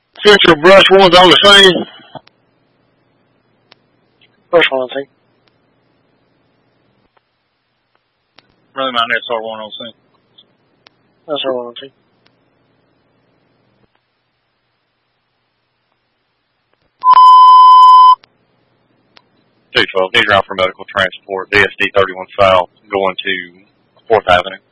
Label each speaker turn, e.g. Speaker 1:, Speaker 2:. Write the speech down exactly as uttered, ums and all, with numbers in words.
Speaker 1: Central Brush one's on the scene. Brush one, I think.
Speaker 2: Really, my S R one on scene.
Speaker 1: S R one, I think.
Speaker 3: two twelve, need route for medical transport, D S D thirty-one South, going to fourth Avenue.